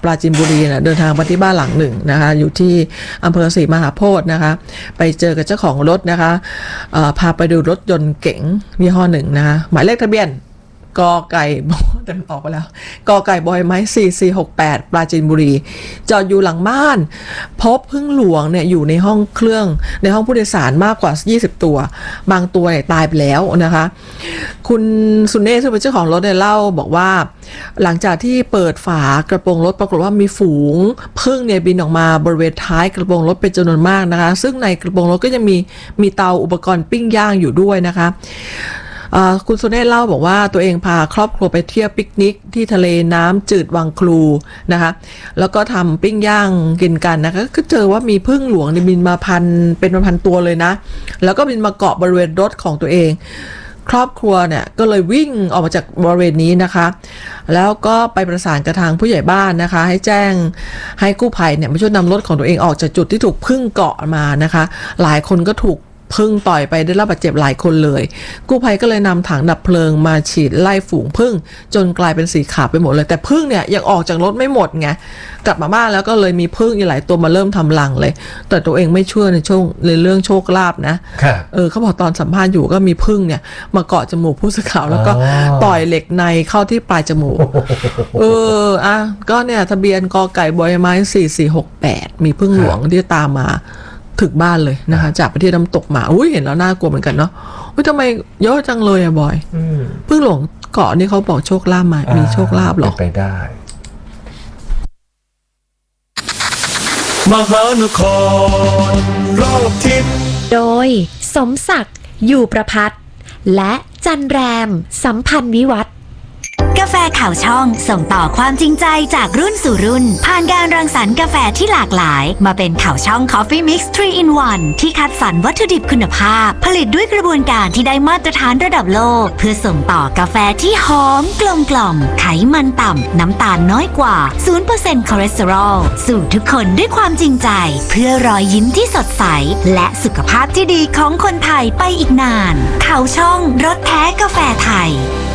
ปราจีนบุรีนะเดินทางไปที่บ้านหลังหนึ่งนะคะอยู่ที่อำเภอศรีมหาโพธิ์นะคะไปเจอกับเจ้าของรถนะคะพาไปดูรถยนต์เก๋งยี่ห้อหนึ่งนะคะหมายเลขทะเบียนกไก่แต่มันออกไปแล้วกไก่บอยไม้4468ปราจีนบุรีจอดอยู่หลังบ้านพบพึ่งหลวงเนี่ยอยู่ในห้องเครื่องในห้องผู้โดยสารมากกว่า20ตัวบางตัวเนี่ยตายไปแล้วนะคะคุณสุเนศซึ่งเป็นเจ้าของรถเนี่ยเล่าบอกว่าหลังจากที่เปิดฝากระโปรงรถปรากฏว่ามีฝูงพึ่งเนี่ยบินออกมาบริเวณท้ายกระโปรงรถเป็นจำนวนมากนะคะซึ่งในกระโปรงรถก็จะมีเตาอุปกรณ์ปิ้งย่างอยู่ด้วยนะคะคุณสุเนศเล่าบอกว่าตัวเองพาครอบครัวไปเที่ยวปิกนิกที่ทะเลน้ำจืดวังคลูนะคะแล้วก็ทำปิ้งย่างกินกันนะคะก็เจอว่ามีผึ้งหลวงบินมาเป็นพันตัวเลยนะแล้วก็บินมาเกาะบริเวณรถของตัวเองครอบครัวเนี่ยก็เลยวิ่งออกมาจากบริเวณนี้นะคะแล้วก็ไปประสานกับทางผู้ใหญ่บ้านนะคะให้แจ้งให้กู้ภัยเนี่ยมาช่วยนำรถของตัวเองออกจากจุดที่ถูกผึ้งเกาะมานะคะหลายคนก็ถูกพึ่งต่อยไปได้รับบาดเจ็บหลายคนเลยกู้ภัยก็เลยนำถังดับเพลิงมาฉีดไล่ฝูงผึ้งจนกลายเป็นสีขาวไปหมดเลยแต่ผึ้งเนี่ยยังออกจากรถไม่หมดไงกลับมาบ้านแล้วก็เลยมีผึ้งอีกหลายตัวมาเริ่มทำรังเลยแต่ตัวเองไม่เชื่อในเรื่องโชคลาภนะเขาบอกตอนสัมภาษณ์อยู่ก็มีผึ้งเนี่ยมาเกาะจมูกผู้สื่อข่าวแล้วก็ต่อยเหล็กในเข้าที่ปลายจมูกก็เนี่ยทะเบียนกไก่บอยไม้4468มีผึ้งหลวงที่ตามมาถึงบ้านเลยนะคะจากประเทศน้ำตกมาเห็นแล้วน่ากลัวเหมือนกันเนาะทำไมเยอะจังเลยอะบอยพึ่งหลวงเกาะนี่เขาบอกโชคลาภมามีโชคลาภหรอไปได้มหานครรอบทิศโดยสมศักดิ์อยู่ประภัตและจันแรมสัมพันธ์วิวัฒน์กาแฟข่าวช่องส่งต่อความจริงใจจากรุ่นสู่รุ่นผ่านการรังสรรค์กาแฟที่หลากหลายมาเป็นข่าวช่อง Coffee Mix 3 in 1 ที่คัดสรรวัตถุดิบคุณภาพผลิตด้วยกระบวนการที่ได้มาตรฐานระดับโลกเพื่อส่งต่อกาแฟที่หอมกลมกล่อมไขมันต่ำน้ำตาลน้อยกว่า 0% คอเลสเตอรอลสู่ทุกคนด้วยความจริงใจเพื่อรอยยิ้มที่สดใสและสุขภาพที่ดีของคนไทยไปอีกนานข่าวช่องรสแท้กาแฟไทย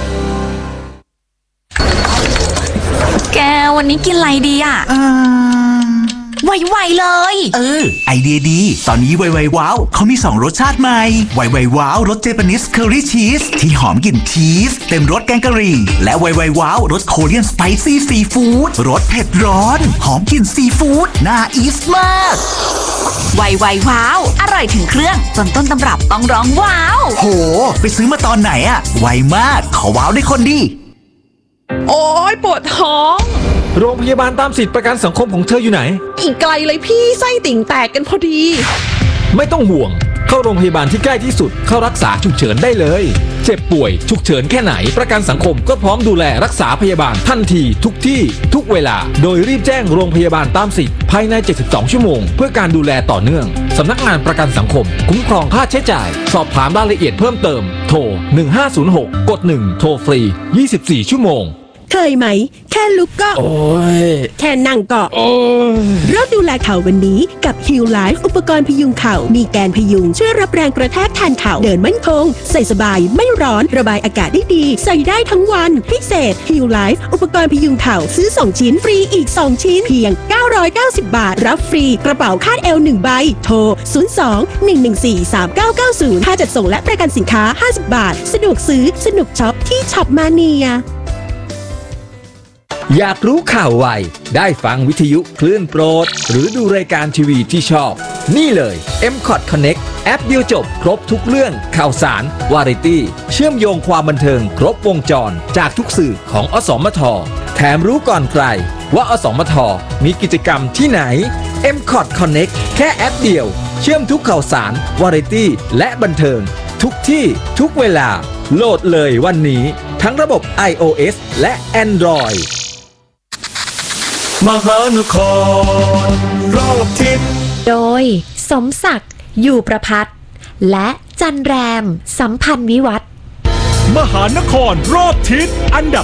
แกวันนี้กินอะไรดีอ่ะไวๆเลยไอเดียดีตอนนี้ไวว้าวเขามี2รสชาติใหม่ไวว้าวรสเจแปนิสเคอรี่ชีสที่หอมกลิ่นชีสเต็มรสแกงกะหรี่และไวว้าวรสโคเรียนสไปซี่ซีฟู้ดรสเผ็ดร้อนหอมกลิ่นซีฟู้ดน่าอีสมากไวว้าวอร่อยถึงเครื่องจนต้นตำรับต้องร้องว้าวโหไปซื้อมาตอนไหนอะไวมากขอว้าวได้คนดีโอ้ยปวดท้องโรงพยาบาลตามสิทธิประกันสังคมของเธออยู่ไหนอีกไกลเลยพี่ไส้ติ่งแตกกันพอดีไม่ต้องห่วงเข้าโรงพยาบาลที่ใกล้ที่สุดเข้ารักษาฉุกเฉินได้เลยเจ็บป่วยฉุกเฉินแค่ไหนประกันสังคมก็พร้อมดูแลรักษาพยาบาลทันทีทุกที่ทุกเวลาโดยรีบแจ้งโรงพยาบาลตามสิทธิ์ภายใน72ชั่วโมงเพื่อการดูแลต่อเนื่องสำนักงานประกันสังคมคุ้มครองค่าใช้จ่ายสอบถามรายละเอียดเพิ่มเติมโทร1506กด1โทรฟรี24ชั่วโมงเคยไหมแค่ลุกก็แค่นั่งก็เริ่มดูแลเข่าวันนี้กับ Heal Life อุปกรณ์พยุงเข่ามีแกนพยุงช่วยรับแรงกระแทกแทนเข่าเดินมั่นคงใส่สบายไม่ร้อนระบายอากาศได้ดีใส่ได้ทั้งวันพิเศษ Heal Life อุปกรณ์พยุงเข่าซื้อ2ชิ้นฟรีอีก2ชิ้นเพียง990 บาทรับฟรีกระเป๋าคาดเอว1ใบโทร02-114-3990ค่าจัดส่งและประกันสินค้า50 บาทสะดวกซื้อสนุกช็อปที่ช็อปมาเนียอยากรู้ข่าวไวได้ฟังวิทยุคลื่นโปรดหรือดูรายการทีวีที่ชอบนี่เลย M-Cot Connect แอปเดียวจบครบทุกเรื่องข่าวสารวาไรตี้เชื่อมโยงความบันเทิงครบวงจรจากทุกสื่อของอสมทแถมรู้ก่อนใครว่าอสมทมีกิจกรรมที่ไหน M-Cot Connect แค่แอปเดียวเชื่อมทุกข่าวสารวาไรตี้และบันเทิงทุกที่ทุกเวลาโหลดเลยวันนี้ทั้งระบบ iOS และ Android มหานครรอบทิศโดยสมศักดิ์อยู่ประภัตและจันแรมสัมพันธ์วิวัฒน์มหานครรอบทิศอันดับ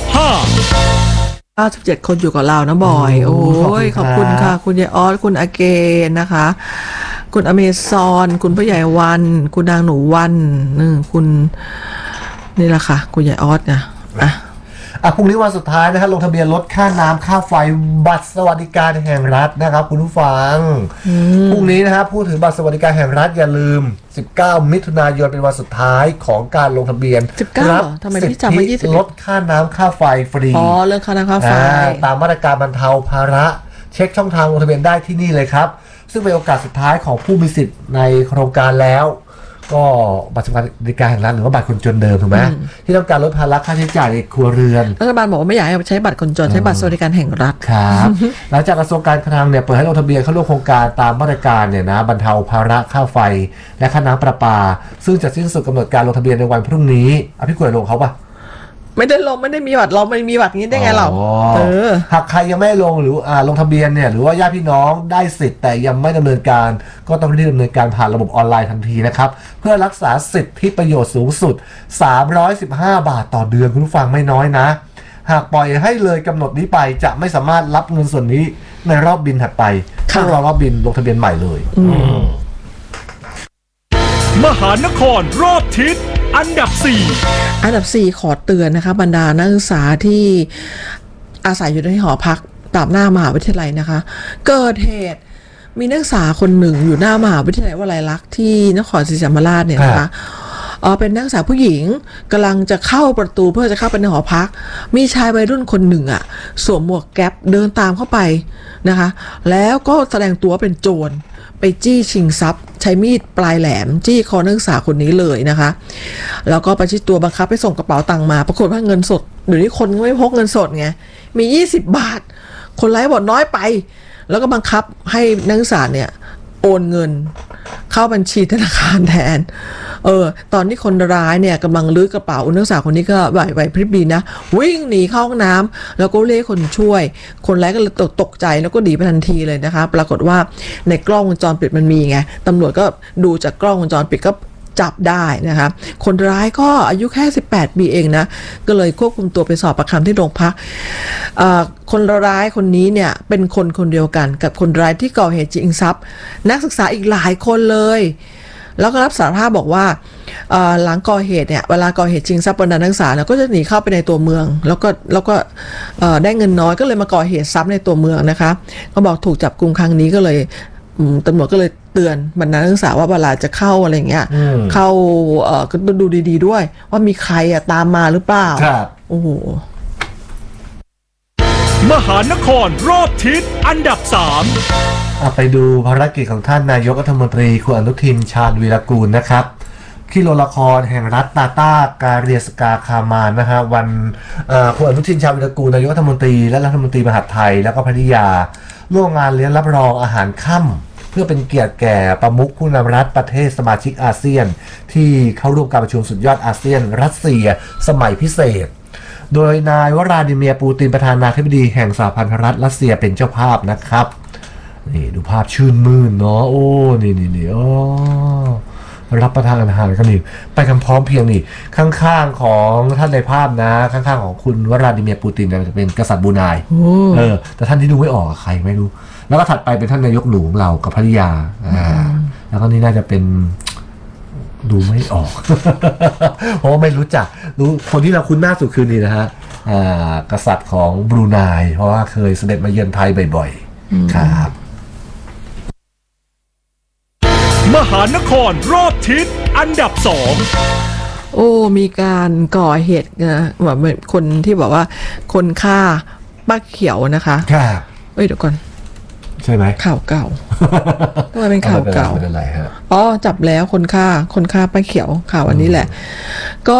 97คนอยู่กับเรานะบอยโอ้ยขอบคุณค่ะคุณยายออสคุณอาเกนนะคะคุณอเมซอนคุณพ่อใหญ่วันคุณนางหนูวันคุณนี่แหละค่ะคุณยายออสนะพรุ่งนี้วันสุดท้ายนะครับลงทะเบียนลดค่าน้ำค่าไฟบัตรสวัสดิการแห่งรัฐนะครับคุณผู้ฟังพรุ่งนี้นะครับผู้ถือบัตรสวัสดิการแห่งรัฐอย่าลืม19มิถุนายนเป็นวันสุดท้ายของการลงทะเบียนรับสิทธิลดค่าน้ำค่าไฟฟรีเรื่องค่าน้ำค่าไฟตามมาตรการบรรเทาภาระเช็คช่องทางลงทะเบียนได้ที่นี่เลยครับซึ่งเป็นโอกาสสุดท้ายของผู้มีสิทธิ์ในโครงการแล้วก็บัตรสวัสดิการแห่งรัฐหรือว่าบัตรคนจนเดิมถูกไหมที่ต้องการลดภาระค่าใช้จ่ายในครัวเรือนรัฐบาลบอกว่าไม่อยากให้ใช้บัตรคนจนใช้บัตรสวัสดิการแห่งรัฐครับหลังจากกระทรวงการคลังเนี่ยเปิดให้ลงทะเบียนเข้าร่วมโครงการตามมาตรการเนี่ยนะบรรเทาภาระค่าไฟและค่าน้ำประปาซึ่งจะสิ้นสุดกำหนดการลงทะเบียนในวันพรุ่งนี้พี่กล้วยลงเขาปะไม่ได้ลงไม่ได้มีบัตรเราไม่มีบัตรนี้ได้ไงเราหากใครยังไม่ลงหรือลงทะเบียนเนี่ยหรือว่าญาติพี่น้องได้สิทธิ์แต่ยังไม่ดำเนินการก็ต้องรีบดำเนินการผ่านระบบออนไลน์ทันทีนะครับเพื่อรักษาสิทธิประโยชน์สูงสุด315 บาทต่อเดือนคุณผู้ฟังไม่น้อยนะหากปล่อยให้เลยกำหนดนี้ไปจะไม่สามารถรับเงินส่วนนี้ในรอบบินถัดไปต้องรอรอบบินลงทะเบียนใหม่เลยมหานครรอบทิศอันดับ 4ขอเตือนนะคะบรรดานักศึกษาที่อาศัยอยู่ในหอพักตามหน้ามหาวิทยาลัยนะคะเกิดเหตุมีนักศึกษาคนหนึ่งอยู่หน้ามหาวิทยาลัยวลัยลักษณ์ที่นครศรีธรรมราชเนี่ยนะคะเป็นนักศึกษาผู้หญิงกำลังจะเข้าประตูเพื่อจะเข้าไปในหอพักมีชายวัยรุ่นคนหนึ่งสวมหมวกแก๊ปเดินตามเข้าไปนะคะแล้วก็แสดงตัวเป็นโจรไปจี้ชิงทรัพย์ใช้มีดปลายแหลมจี้คอนักศึกษาคนนี้เลยนะคะแล้วก็ประชิดตัวบังคับให้ส่งกระเป๋าตังค์มาปรากฏว่าเงินสดเดี๋ยวนี้คนไม่พกเงินสดไงมี20 บาทคนร้ายบอกน้อยไปแล้วก็บังคับให้นักศึกษาเนี่ยโอนเงินเข้าบัญชีธนาคารแทนตอนที่คนร้ายเนี่ยกำลังลื้อกระเป๋านักศึกษาคนนี้ก็ไหวพริบดีนะวิ่งหนีเข้าห้องน้ำแล้วก็เรียกคนช่วยคนร้ายก็เลยตกใจแล้วก็หนีไปทันทีเลยนะคะปรากฏว่าในกล้องวงจรปิดมันมีไงตำรวจก็ดูจากกล้องวงจรปิดก็จับได้นะคะคนร้ายก็อายุแค่18 ปีเองนะก็เลยควบคุมตัวไปสอบปากคำที่โรงพักคนร้ายคนนี้เนี่ยเป็นคนเดียวกันกับคนร้ายที่ก่อเหตุชิงทรัพย์นักศึกษาอีกหลายคนเลยแล้วก็รับสารภาพบอกว่าหลังก่อเหตุเนี่ยเวลาก่อเหตุชิงทรัพย์บรรดานักศึกษาก็จะหนีเข้าไปในตัวเมืองแล้วก็ได้เงินน้อยก็เลยมาก่อเหตุซ้ำในตัวเมืองนะคะก็บอกถูกจับกุมครั้งนี้ก็เลยตำรวจก็เลยเตือนบรรดานักศึกษาว่าเวลาจะเข้าอะไรเงี้ยเข้าก็ดูดีๆด้วยว่ามีใครตามมาหรือเปล่าโอ้โหมหานครรอบทิศอันดับ 3ไปดูภารกิจของท่านนายกรัฐมนตรีคุณอนุทินชาญวีรกูลนะครับที่โรงละครแห่งรัฐการเรียสกาคามานนะฮะวันคุณอนุทินชาญวีรกูลนายกรัฐมนตรีและรัฐมนตรีมหาดไทยแล้วก็ภริยาร่วมงานเลี้ยงรับรองอาหารค่ำเพื่อเป็นเกียรติแก่ประมุขผู้นำรัฐประเทศสมาชิกอาเซียนที่เข้าร่วมการประชุมสุดยอดอาเซียนรัสเซียสมัยพิเศษโดยนายวลาดิเมียร์ปูตินประธานาธิบดีแห่งสหพันธรัฐรัสเซียเป็นเจ้าภาพนะครับนี่ดูภาพชื่นมื่นเนาะโอ้นี่รับประทานอาหารกันนี่ไปกันพร้อมเพียงนี่ข้างๆของท่านในภาพนะข้างๆของคุณวลาดิเมียร์ปูตินจะเป็นกษัตริย์บรูไนแต่ท่านที่ดูไม่ออกใครไม่รู้แล้วก็ถัดไปเป็นท่านนายกหลวงเรากับภริยาแล้วก็นี่น่าจะเป็นดูไม่ออกเพราะไม่รู้จักรู้คนที่เราคุ้นหน้าสุดคือนี่นะฮะกษัตริย์ของบรูไนเพราะว่าเคยเสด็จมาเยือนไทยบ่อยๆครับมหานครรอบทิศอันดับ2 โอ้มีการก่อเหตุนะแบบคนที่บอกว่าคนฆ่าป้าเขียวนะคะครับเดี๋ยวก่อนใช่ไหมข่าวเก่าทำไมเป็นข่าวเก่าจับแล้วคนฆ่าป้าเขียวข่าวอันนี้แหละก็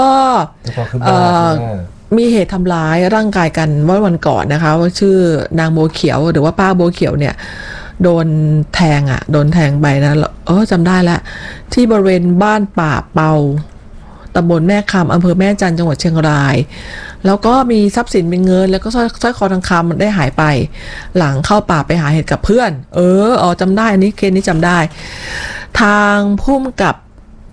มีเหตุทำร้ายร่างกายกันเมื่อวันก่อนนะคะว่าชื่อนางโบเขียวหรือว่าป้าโบเขียวเนี่ยโดนแทงไปนะจำได้แล้วที่บริเวณบ้านป่าเปาตำบลแม่คำอำเภอแม่จันทร์จังหวัดเชียงรายแล้วก็มีทรัพย์สินเป็นเงินแล้วก็สร้อยคอทองคำมันได้หายไปหลังเข้าป่าไปหาเห็ดกับเพื่อนจำได้อันนี้เคสนี้จำได้ทางผู้กำกับ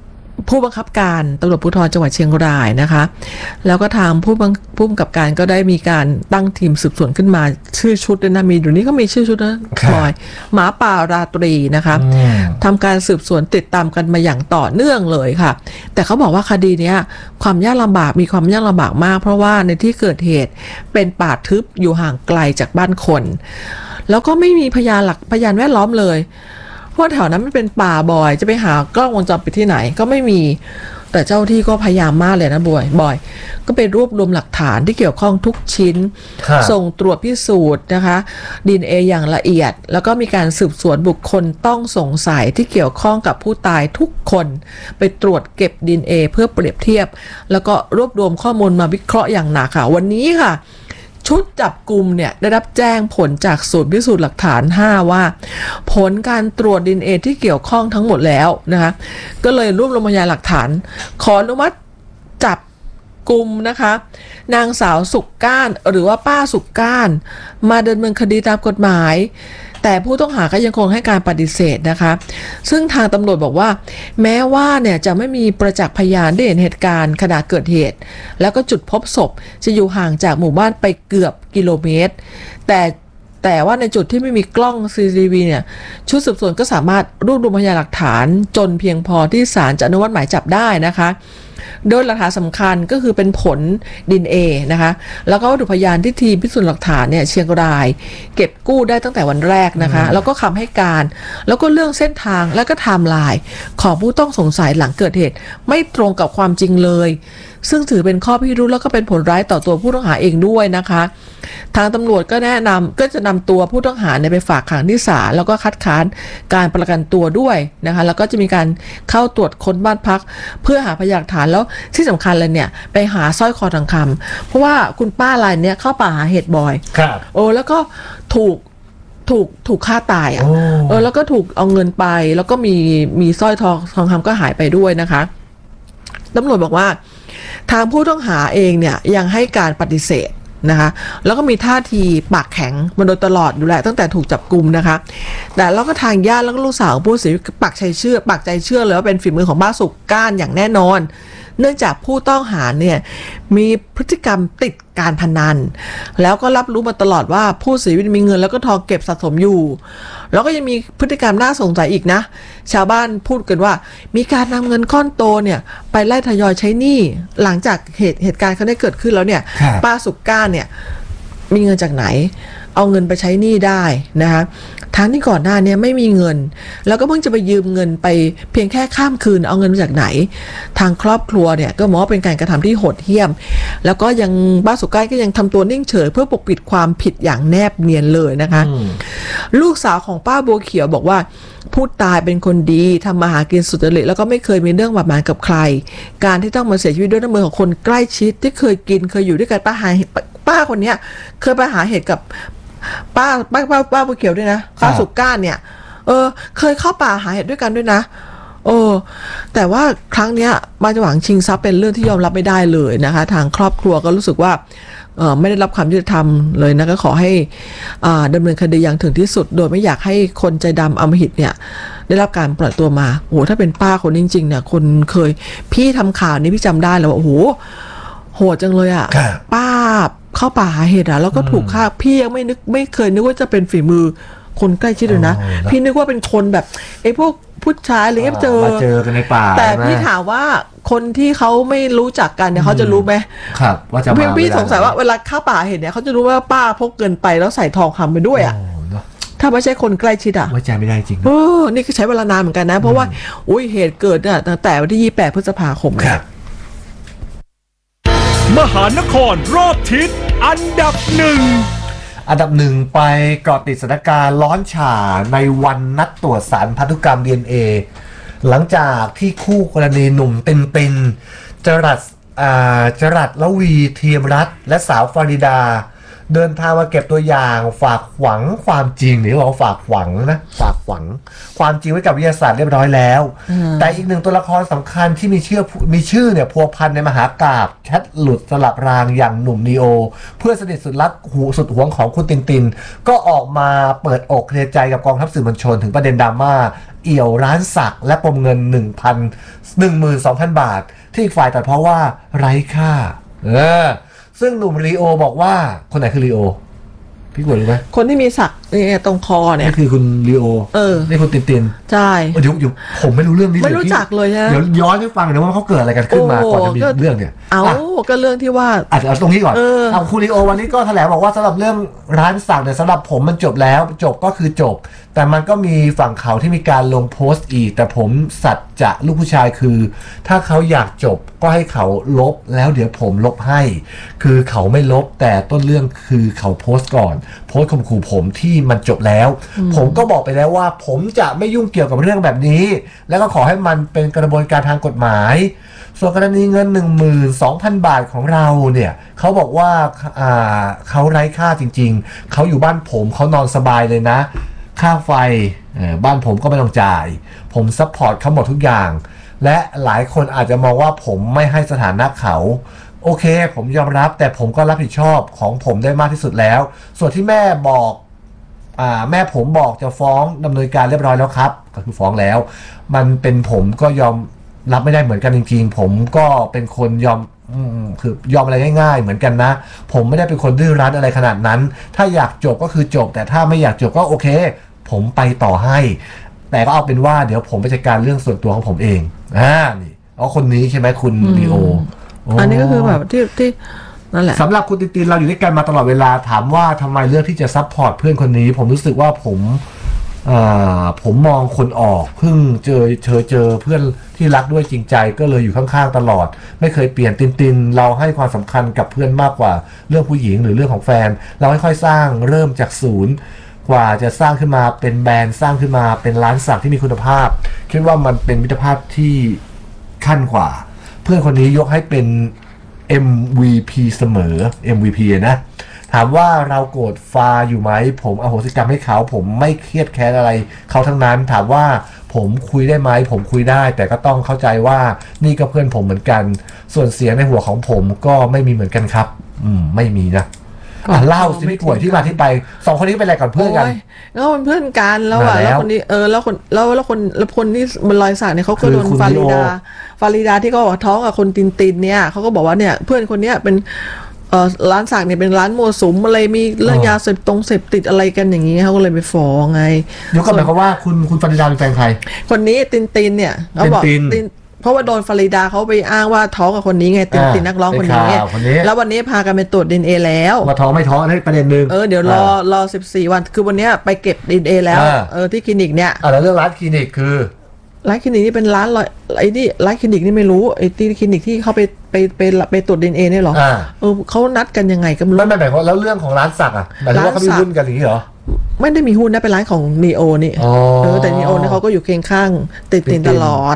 ผู้บังคับการตำรวจภูธรจังหวัดเชียงรายนะคะแล้วก็ทางผู้กำกับการก็ได้มีการตั้งทีมสืบสวนขึ้นมาชื่อชุดด้วยนะมีอยู่นี้ก็มีชื่อชุดนะบอยหมาป่าราตรีนะคะทำการสืบสวนติดตามกันมาอย่างต่อเนื่องเลยค่ะแต่เขาบอกว่าคดีนี้ความยากลำบากมีความยากลำบากมากเพราะว่าในที่เกิดเหตุเป็นป่าทึบอยู่ห่างไกลจากบ้านคนแล้วก็ไม่มีพยานแวดล้อมเลยเพราะแถวนั้นมันเป็นป่าบอยจะไปหากล้องวงจรปิดที่ไหนก็ไม่มีแต่เจ้าที่ก็พยายามมากเลยนะบอยก็ไปรวบรวมหลักฐานที่เกี่ยวข้องทุกชิ้นส่งตรวจพิสูจน์นะคะ DNA อย่างละเอียดแล้วก็มีการสืบสวนบุคคลต้องสงสัยที่เกี่ยวข้องกับผู้ตายทุกคนไปตรวจเก็บ DNA เพื่อเปรียบเทียบแล้วก็รวบรวมข้อมูลมาวิเคราะห์อย่างหนักค่ะวันนี้ค่ะชุดจับกุมเนี่ยได้รับแจ้งผลจากศูนย์พิสูจน์หลักฐาน5ว่าผลการตรวจ DNA ที่เกี่ยวข้องทั้งหมดแล้วนะคะก็เลยรวบรวมพยานหลักฐานขออนุมัติจับกุมนะคะนางสาวสุกก้านหรือว่าป้าสุกก้านมาดำเนินคดีตามกฎหมายแต่ผู้ต้องหาก็ยังคงให้การปฏิเสธนะคะซึ่งทางตำรวจบอกว่าแม้ว่าเนี่ยจะไม่มีประจักษ์พยานได้เห็นเหตุการณ์ขณะเกิดเหตุแล้วก็จุดพบศพจะอยู่ห่างจากหมู่บ้านไปเกือบกิโลเมตรแต่ว่าในจุดที่ไม่มีกล้อง CCTV เนี่ยชุดสืบสวนก็สามารถรวบรวมพยานหลักฐานจนเพียงพอที่ศาลจะอนุมัติหมายจับได้นะคะโดยหลักฐานสำคัญก็คือเป็นผล DNA นะคะแล้วก็วัตถุพยานที่ทีมพิสูจน์หลักฐานเนี่ยเชียงรายเก็บกู้ได้ตั้งแต่วันแรกนะคะแล้วก็คำให้การแล้วก็เรื่องเส้นทางและก็ไทม์ไลน์ของผู้ต้องสงสัยหลังเกิดเหตุไม่ตรงกับความจริงเลยซึ่งถือเป็นข้อพิรุธแล้วก็เป็นผลร้ายต่อตัวผู้ต้องหาเองด้วยนะคะทางตำรวจก็แนะนำก็จะนำตัวผู้ต้องหาไปฝากขังที่ศาลแล้วก็คัดค้านการประกันตัวด้วยนะคะแล้วก็จะมีการเข้าตรวจค้นบ้านพักเพื่อหาพยานหลักฐานแล้วที่สำคัญเลยเนี่ยไปหาสร้อยคอทองคำเพราะว่าคุณป้ารายเนี้ยเข้าป่าหาเห็ดบ่อยแล้วก็ถูกฆ่าตายแล้วก็ถูกเอาเงินไปแล้วก็มีสร้อยทองคำก็หายไปด้วยนะคะตำรวจบอกว่าทางผู้ต้องหาเองเนี่ยยังให้การปฏิเสธนะคะแล้วก็มีท่าทีปากแข็งมาโดยตลอดอยู่แหละตั้งแต่ถูกจับกุมนะคะแต่แล้วก็ทางญาติแล้วก็ลูกสาวของผู้เสียชีวิตปักใจเชื่อเลยว่าเป็นฝีมือของป้าสุกก้านอย่างแน่นอนเนื่องจากผู้ต้องหาเนี่ยมีพฤติกรรมติดการพนันแล้วก็รับรู้มาตลอดว่าผู้เสียชีวิตมีเงินแล้วก็ทองเก็บสะสมอยู่แล้วก็ยังมีพฤติกรรมน่าสงสัยอีกนะชาวบ้านพูดกันว่ามีการนำเงินก้อนโตเนี่ยไปไล่ทยอยใช้หนี้หลังจากเหตุการณ์เขาได้เกิดขึ้นแล้วเนี่ยป้าสุกก้านเนี่ยมีเงินจากไหนเอาเงินไปใช้หนี้ได้นะคะทั้งที่ก่อนหน้านี้ไม่มีเงินแล้วก็เพิ่งจะไปยืมเงินไปเพียงแค่ข้ามคืนเอาเงินมาจากไหนทางครอบครัวเนี่ยก็มองว่าเป็นการกระทำที่โหดเหี้ยมแล้วก็ยังป้าสุกก้านก็ยังทำตัวนิ่งเฉยเพื่อปกปิดความผิดอย่างแนบเนียนเลยนะคะลูกสาวของป้าบัวเขียวบอกว่าผู้ตายเป็นคนดีทำมาหากินสุจริตแล้วก็ไม่เคยมีเรื่องบาดหมางกับใครการที่ต้องมาเสียชีวิตด้วยน้ำมือของคนใกล้ชิดที่เคยกินเคยอยู่ด้วยกันป้าคนนี้เคยไปหาเหตุกับป้าบัวเขียวด้วยนะป้าสุกก้านเนี่ยเคยเข้าป่าหาเห็ดด้วยกันด้วยนะแต่ว่าครั้งเนี้ยมาจะหวังชิงทรัพย์เป็นเรื่องที่ยอมรับไม่ได้เลยนะคะทางครอบครัวก็รู้สึกว่าไม่ได้รับความยุติธรรมเลยนะก็ขอให้ดำเนินคดีอย่างถึงที่สุดโดยไม่อยากให้คนใจดำอำมหิตเนี่ยได้รับการปล่อยตัวมาโอ้ถ้าเป็นป้าคนจริงๆเนี่ยคนเคยพี่ทำข่าวนี้พี่จำได้แล้วว่าโอ้โหโหดจังเลยอ่ะป้าเข้าป่าหาเห็ดแล้วก็ถูกฆ่าพี่ยังไม่เคยนึกว่าจะเป็นฝีมือคนใกล้ชิดเลยนะพี่นึกว่าเป็นคนแบบไอ้พวกผู้ชายอะไรเงี้ยเจอกันในป่าแต่พี่ถามว่าคนที่เขาไม่รู้จักกันเนี่ยเขาจะรู้ไหมครับว่าจะมาพี่สงสัยว่าเวลาเข้าป่าเห็ดเนี่ยเขาจะรู้ว่าป้าพกเงินไปแล้วใส่ทองคำไปด้วยอ่ะถ้าไม่ใช่คนใกล้ชิดอ่ะไว้ใจไม่ได้จริงนี่ก็ใช้เวลานานเหมือนกันนะเพราะว่าเหตุเกิดเนี่ยตั้งแต่วันที่28 พฤษภาคมมหานครรอบทิศอันดับหนึ่งไปเกาะติดสถานการณ์ร้อนฉ่าในวันนัดตรวจสารพันธุกรรม DNA หลังจากที่คู่กรณีหนุ่มเป็นจรัสละวีเทียมรัตน์และสาวฟาริดาเดินทางมาเก็บตัวอย่างฝากหวังความจริงหรือว่าฝากหวังนะฝากหวังความจริงไว้กับวิทยาศาสตร์เรียบร้อยแล้วแต่อีกหนึ่งตัวละครสำคัญที่มีชื่อเนี่ยพัวพันในมหากาพย์แชทหลุดสลับรางอย่างหนุ่มนีโอเพื่อนสนิทสุดรักสุดหวงของคุณตินก็ออกมาเปิดอกเคลียร์ใจกับกองทัพสื่อมวลชนถึงประเด็นดราม่าเอี่ยวร้านสักและปมเงิน 12,000 บาทที่อีกฝ่ายตัดเพราะว่าไร้ค่าซึ่งหนุ่มลีโอบอกว่าคนไหนคือลีโอพี่กวดรู้ไหมคนที่มีสักนี่ตรงคอเนี่ยนี่คือคุณลีโอนี่คุณตินใช่เดี๋ยวผมไม่รู้เรื่องนี้ไม่รู้จักเลยใช่เดี๋ยวย้อนให้ฟังนะว่าเขาเกิดอะไรกันขึ้นมาก่อนจะมีเรื่องเนี่ยก็เรื่องที่ว่าเอาตรงนี้ก่อนเอาคุณลีโอวันนี้ก็แถลงบอกว่าสำหรับเรื่องร้านสักเนี่ยสำหรับผมมันจบแล้วจบก็คือจบแต่มันก็มีฝั่งเขาที่มีการลงโพสต์อีกแต่ผมสัจจะลูกผู้ชายคือถ้าเขาอยากจบก็ให้เขาลบแล้วเดี๋ยวผมลบให้คือเขาไม่ลบแต่ต้นเรื่องคือเขาโพสต์ก่อนโพสต์ข่มขู่ผมที่มันจบแล้วผมก็บอกไปแล้วว่าผมจะไม่ยุ่งเกี่ยวกับเรื่องแบบนี้แล้วก็ขอให้มันเป็นกระบวนการทางกฎหมายส่วนกรณีเงิน 12,000 บาทของเราเนี่ยเขาบอกว่าเขาไร้ค่าจริงๆเขาอยู่บ้านผมเขานอนสบายเลยนะค่าไฟบ้านผมก็ไม่ต้องจ่ายผมซัพพอร์ตเขาหมดทุกอย่างและหลายคนอาจจะมองว่าผมไม่ให้สถานะเขาโอเคผมยอมรับแต่ผมก็รับผิดชอบของผมได้มากที่สุดแล้วส่วนที่แม่บอกแม่ผมบอกจะฟ้องดำเนินการเรียบร้อยแล้วครับก็คือฟ้องแล้วมันเป็นผมก็ยอมรับไม่ได้เหมือนกันจริงๆผมก็เป็นคนคือยอมอะไรง่ายๆเหมือนกันนะผมไม่ได้เป็นคนดื้อรั้นอะไรขนาดนั้นถ้าอยากจบก็คือจบแต่ถ้าไม่อยากจบก็โอเคผมไปต่อให้แต่ก็เอาเป็นว่าเดี๋ยวผมไปจัดการเรื่องส่วนตัวของผมเองนี่คนนี้ใช่ไหมคุณลีโออันนี้ก็คือแบบที่นั่นแหละสำหรับคุณตินเราอยู่ด้วยกันมาตลอดเวลาถามว่าทำไมเลือกที่จะซัพพอร์ตเพื่อนคนนี้ผมรู้สึกว่าผมมองคนออกเพิ่งเจอเพื่อนที่รักด้วยจริงใจก็เลยอยู่ข้างๆตลอดไม่เคยเปลี่ยนตินเราให้ความสำคัญกับเพื่อนมากกว่าเรื่องผู้หญิงหรือเรื่องของแฟนเราค่อยๆสร้างเริ่มจากศูนย์กว่าจะสร้างขึ้นมาเป็นแบรนด์สร้างขึ้นมาเป็นร้านสักที่มีคุณภาพคิดว่ามันเป็นมิตรภาพที่ขั้นกว่าเพื่อนคนนี้ยกให้เป็น MVP เสมอ MVP นะถามว่าเราโกรธฟาอยู่ไหมผมอโหสิกรรมให้เขาผมไม่เครียดแค้นอะไรเขาทั้งนั้นถามว่าผมคุยได้ไหมผมคุยได้แต่ก็ต้องเข้าใจว่านี่ก็เพื่อนผมเหมือนกันส่วนเสียงในหัวของผมก็ไม่มีเหมือนกันครับไม่มีนะเล่าสิพี่ป่วยที่มาที่ไปสองคนนี้เป็นอะไรกันเพื่อนกันแล้วเป็นเพื่อนกันแล้วแล้วคนนี้แล้วคนที่มันรอยสักเนี่ยเขาก็โดนฟาริดาที่เขาบอกท้องกับคนตินเนี่ยเขาก็บอกว่าเนี่ยเพื่อนคนนี้เป็นร้านสักเนี่ยเป็นร้านมั่วสุมอะไรมีเรื่องยาเสพติดอะไรกันอย่างนี้เขาก็เลยไปฟ้องไงเดี๋ยวก็หมายความว่าคุณฟาริดาเป็นแฟนใครคนนี้ตินเนี่ยเขาบอกเพราะว่าโดนฟาริดาเขาไปอ้างว่าท้องกับคนนี้ไงตินนักร้องคนนี้แล้ววันนี้พากันไปตรวจ DNA แล้วว่าท้องไม่ท้องนี่ประเด็นนึงเดี๋ยวรอ14 วันคือวันนี้ไปเก็บ DNA แล้วที่คลินิกเนี่ยแล้วเรื่องร้านคลินิกคือร้านคลินิกนี่เป็นร้านไอ้นี่ร้านคลินิกนี่ไม่รู้ไอ้ที่คลินิกที่เขาไปตรวจ DNA เนี่ยหรอเขานัดกันยังไงก็ไม่รู้ไม่หมายความแล้วเรื่องของร้านสักหมายถึงว่าเขามีหุ้นกันอย่างนี้เหรอไม่ได้มีหุ้นนะเป็นร้านของนีโอนี่แต่นีโอเนี่ยเขาก็อยู่เคียงข้างติดตลอด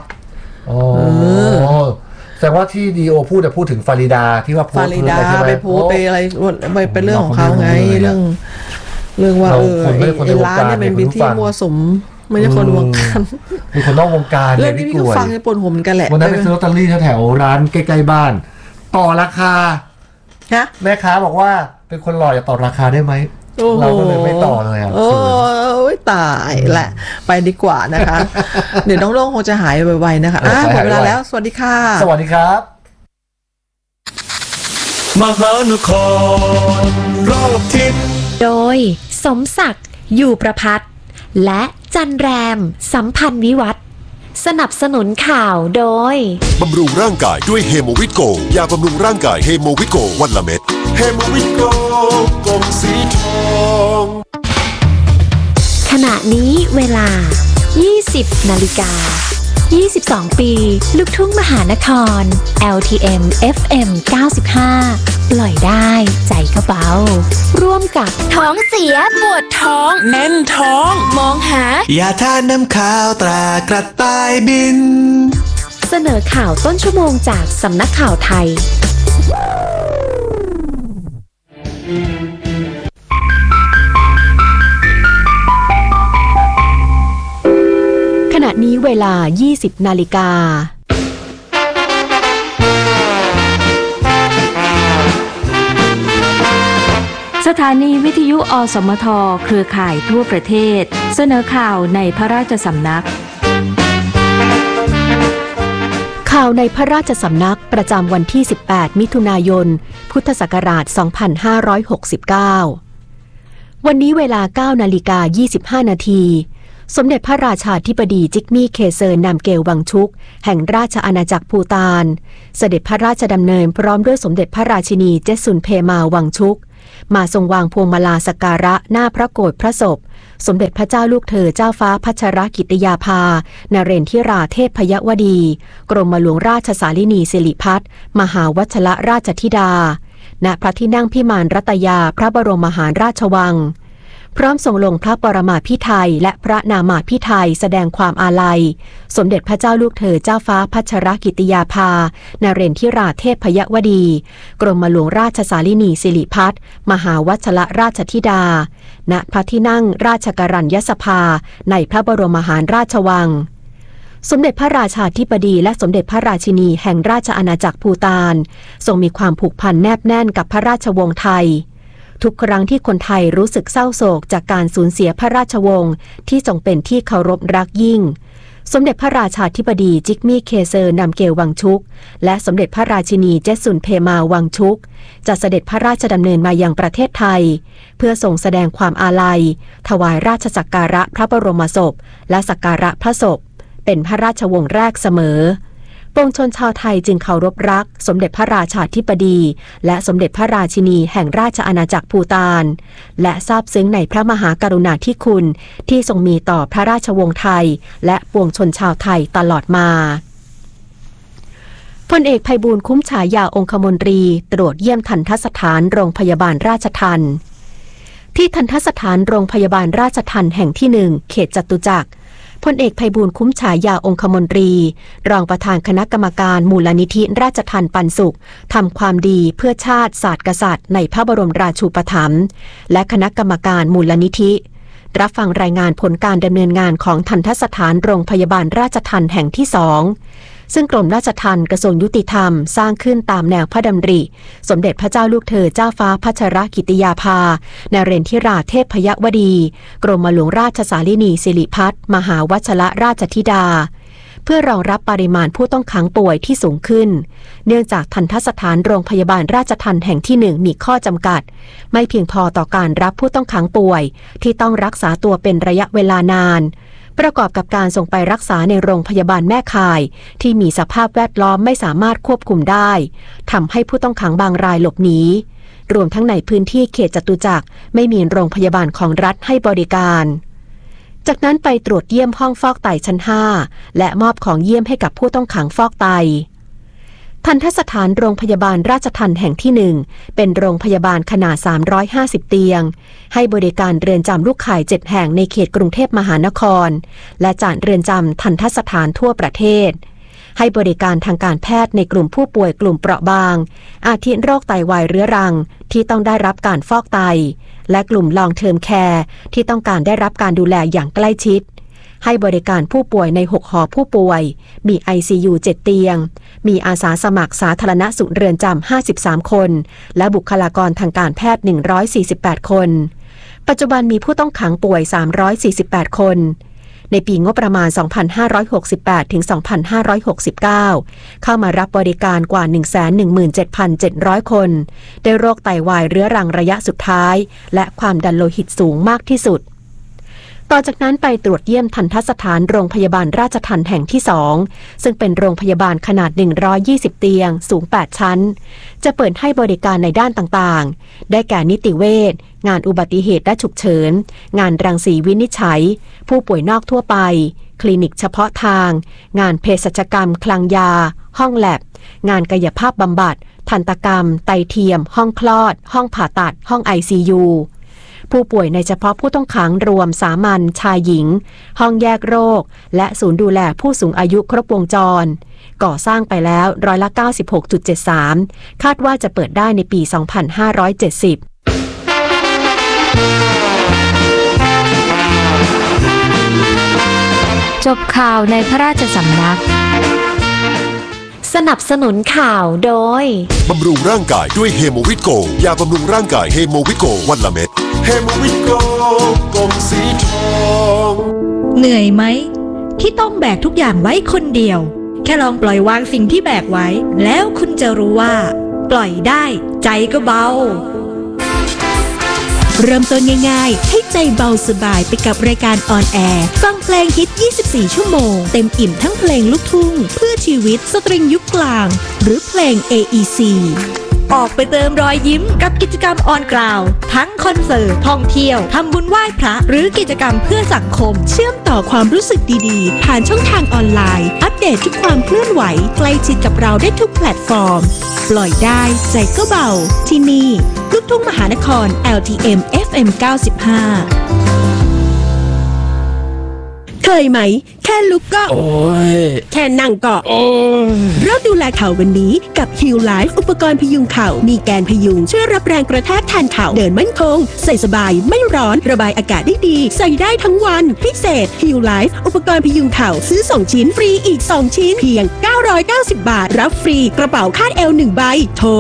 แสดงว่าที่ดีโอพูดถึงฟาริดาที่ว่าฟาริดาไปโพสไปอะไรไปเป็นเรื่องของเขาไงเรื่องว่าไอ้ร้านเนี่ยเป็นที่มั่วสุมไม่ใช่คนวงการมีคนนอกวงการเรื่องนี้พี่ก็ฟังในปนผมกันแหละวันนั้นไปซื้อลอตเตอรี่แถวร้านใกล้ๆบ้านต่อราคาแม่ค้าบอกว่าเป็นคนหล่ออย่าต่อราคาได้ไหมเราก็เลยไม่ต่อเลยโอ้ยตายแหละไปดีกว่านะคะ เดี๋ยวน้องโล่งคงจะหายไวๆนะคะหมดเวลาแล้วสวัสดีค่ะสวัสดีครับมหานครรอบทิศโดยสมศักดิ์อยู่ประภัตและจันแรมสัมพันธ์วิวัฒน์สนับสนุนข่าวโดยบำรุงร่างกายด้วยเฮโมวิโกยาบำรุงร่างกายเฮโมวิโกวันละเม็ดเฮโมวิโกกล่องสีทองขณะนี้เวลา 20 นาฬิกา 22 ปีลูกทุ่งมหานคร LTM FM 95 ปล่อยได้ใจก็เบาร่วมกับท้องเสียปวดท้องแน่นท้องมองหายาทานน้ำข้าวตรากระต่ายบินเสนอข่าวต้นชั่วโมงจากสำนักข่าวไทยนี้เวลา 20 นาฬิกาสถานีวิทยุอสมทเครือข่ายทั่วประเทศเสนอข่าวในพระราชสำนักข่าวในพระราชสำนักประจำวันที่ 18 มิถุนายน พุทธศักราช 2569 วันนี้เวลา 9 นาฬิกา 25 นาทีสมเด็จพระราชาธิบดีจิกมี่เคเซอร์นามเกลวังชุกแห่งราชอาณาจักรภูฏานเสด็จพระราชดำเนินพร้อมด้วยสมเด็จพระราชินีเจสุนเพมาวังชุกมาทรงวางพวงมาลาสักการะหน้าพระโกฐพระศพสมเด็จพระเจ้าลูกเธอเจ้าฟ้าพัชรกิติยาภานเรนทิราเทพยวดีกรมหลวงราชสาลินีสิริพัฒน์มหาวัชรราชธิดาณพระที่นั่งพิมานรัตยาพระบรมมหาราชวังพร้อมส่งลงพระปรมาภิไธยและพระนามาภิไธยแสดงความอาลัยสมเด็จพระเจ้าลูกเธอเจ้าฟ้าพัชรกิติยาภานเรนทิราเทพยวดีกรมหลวงราชสาลินีสิริพัฒน์มหาวัชรราชธิดาณพระที่นั่งราชกัรัญญสภาในพระบรมมหาราชวังสมเด็จพระราชาธิบดีและสมเด็จพระราชินีแห่งราชอาณาจักรภูฏานทรงมีความผูกพันแนบแน่นกับพระราชวงศ์ไทยทุกครั้งที่คนไทยรู้สึกเศร้าโศกจากการสูญเสียพระราชวงศ์ที่ทรงเป็นที่เคารพรักยิ่งสมเด็จพระราชาธิบดีจิกมี่เคเซอร์นามเกลวังชุกและสมเด็จพระราชินีเจสุนเพมาวังชุกจะเสด็จพระราชดำเนินมายังประเทศไทยเพื่อทรงแสดงความอาลัยถวายราชสักการะพระบรมศพและสักการะพระศพเป็นพระราชวงศ์แรกเสมอปวงชนชาวไทยจึงเคารพรักสมเด็จพระราชาธิบดีและสมเด็จพระราชินีแห่งราชอาณาจักรภูฏานและซาบซึ้งในพระมหากรุณาธิคุณที่ทรงมีต่อพระราชวงศ์ไทยและปวงชนชาวไทยตลอดมาพลเอกไพบูลย์คุ้มฉายาองคมนตรีตรวจเยี่ยมทัณฑสถานโรงพยาบาลราชทัณฑ์ที่ทัณฑสถานโรงพยาบาลราชทัณฑ์แห่งที่ 1 เขตจตุจักรพลเอกไพบูลย์คุ้มฉายาองคมนตรีรองประธานคณะกรรมการมูลนิธิราชทัณฑ์ปันสุขทำความดีเพื่อชาติศาสตร์กษัตริย์ในพระบรมราชูปถัมภ์และคณะกรรมการมูลนิธิรับฟังรายงานผลการดำเนินงานของทัณฑสถานโรงพยาบาลราชทัณฑ์แห่งที่ 2ซึ่งกรมราชทัณฑ์กระทรวงยุติธรรมสร้างขึ้นตามแนวพระดำริสมเด็จพระเจ้าลูกเธอเจ้าฟ้าพัชรกิติยาภานเรนทิราเทพยวดีกรมหลวงราชสาลินีสิริพัฒน์มหาวัชรราชธิดาเพื่อรองรับปริมาณผู้ต้องขังป่วยที่สูงขึ้นเนื่องจากทัณฑสถานโรงพยาบาลราชทัณฑ์แห่งที่ 1มีข้อจำกัดไม่เพียงพอต่อการรับผู้ต้องขังป่วยที่ต้องรักษาตัวเป็นระยะเวลานานประกอบกับการส่งไปรักษาในโรงพยาบาลแม่ข่ายที่มีสภาพแวดล้อมไม่สามารถควบคุมได้ทำให้ผู้ต้องขังบางรายหลบหนีรวมทั้งในพื้นที่เขตจตุจักรไม่มีโรงพยาบาลของรัฐให้บริการจากนั้นไปตรวจเยี่ยมห้องฟอกไตชั้น 5และมอบของเยี่ยมให้กับผู้ต้องขังฟอกไตทัณฑสถานโรงพยาบาลราชทัณฑ์แห่งที่ 1เป็นโรงพยาบาลขนาด350เตียงให้บริการเรือนจำลูกข่าย7แห่งในเขตกรุงเทพมหานครและจัดเรือนจำทัณฑสถานทั่วประเทศให้บริการทางการแพทย์ในกลุ่มผู้ป่วยกลุ่มเปราะบางอาทิโรคไตวายเรื้อรังที่ต้องได้รับการฟอกไตและกลุ่มลองเทอมแคร์ที่ต้องการได้รับการดูแลอย่างใกล้ชิดให้บริการผู้ป่วยใน6หอผู้ป่วยมี ICU 7เตียงมีอาสาสมัครสาธารณสุขเรือนจำ53คนและบุคลากรทางการแพทย์148คนปัจจุบันมีผู้ต้องขังป่วย348คนในปีงบประมาณ 2568 ถึง 2569 เข้ามารับบริการกว่า 117,700 คนด้วยโรคไตวายเรื้อรังระยะสุดท้ายและความดันโลหิตสูงมากที่สุดต่อจากนั้นไปตรวจเยี่ยมทัณฑสถานโรงพยาบาลราชทัณฑ์แห่งที่ 2ซึ่งเป็นโรงพยาบาลขนาด120เตียงสูง8ชั้นจะเปิดให้บริการในด้านต่างๆได้แก่นิติเวชงานอุบัติเหตุและฉุกเฉินงานรังสีวินิจฉัยผู้ป่วยนอกทั่วไปคลินิกเฉพาะทางงานเภสัชกรรมคลังยาห้องแลบงานกายภาพบำบัดทันตกรรมไตเทียมห้องคลอดห้องผ่าตัดห้อง ICUผู้ป่วยในเฉพาะผู้ต้องขังรวมสามัญชายหญิงห้องแยกโรคและศูนย์ดูแลผู้สูงอายุครบวงจรก่อสร้างไปแล้ว96.73%คาดว่าจะเปิดได้ในปี 2570 จบข่าวในพระราชสำนักสนับสนุนข่าวโดยบำรุงร่างกายด้วยเฮโมวิตโกยาบำรุงร่างกายเฮโมวิตโกวันละเม็ดเฮโมวิตโกกล่องสีทองเหนื่อยไหมที่ต้องแบกทุกอย่างไว้คนเดียวแค่ลองปล่อยวางสิ่งที่แบกไว้แล้วคุณจะรู้ว่าปล่อยได้ใจก็เบาเริ่มต้นง่ายๆให้ใจเบาสบายไปกับรายการออนแอร์ฟังเพลงฮิต 24 ชั่วโมงเต็มอิ่มทั้งเพลงลูกทุ่งเพื่อชีวิตสตริงยุคกลางหรือเพลง AEC ออกไปเติมรอยยิ้มกับกิจกรรมออนกราวทั้งคอนเสิร์ตท่องเที่ยวทำบุญไหว้พระหรือกิจกรรมเพื่อสังคมเชื่อมต่อความรู้สึกดีๆผ่านช่องทางออนไลน์อัปเดตทุกความเคลื่อนไหวใกล้ชิดกับเราได้ทุกแพลตฟอร์มปล่อยได้ใจก็เบาที่นี่ลูกทุ่งมหานคร LTM FM 95เคยไหมแค่ลุกก็แค่นั่งก็เริ่มดูแลเข่าวันนี้กับ Heal Life อุปกรณ์พยุงเข่ามีแกนพยุงช่วยรับแรงกระแทกแทนเข่าเดินมั่นคงใส่สบายไม่ร้อนระบายอากาศได้ดีใส่ได้ทั้งวันพิเศษ Heal Life อุปกรณ์พยุงเข่าซื้อ2ชิ้นฟรีอีก2ชิ้นเพียง990 บาทรับฟรีกระเป๋าคาดเอว1ใบโทร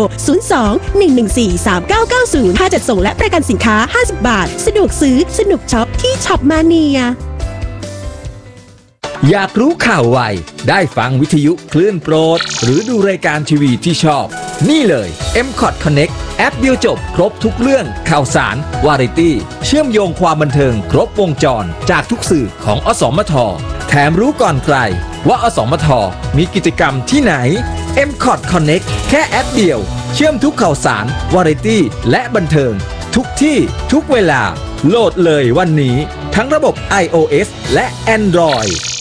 02-114-3990ค่าจัดส่งและประกันสินค้า50 บาทสะดวกซื้อสนุกช็อปที่ช็อปมาเนียอยากรู้ข่าวไวได้ฟังวิทยุคลื่นโปรดหรือดูรายการทีวีที่ชอบนี่เลย M-Cot Connect แอปเดียวจบครบทุกเรื่องข่าวสารวาไรตี้เชื่อมโยงความบันเทิงครบวงจรจากทุกสื่อของอสมทแถมรู้ก่อนใครว่าอสมทมีกิจกรรมที่ไหน M-Cot Connect แค่แอปเดียวเชื่อมทุกข่าวสารวาไรตี้และบันเทิงทุกที่ทุกเวลาโหลดเลยวันนี้ทั้งระบบ iOS และ Android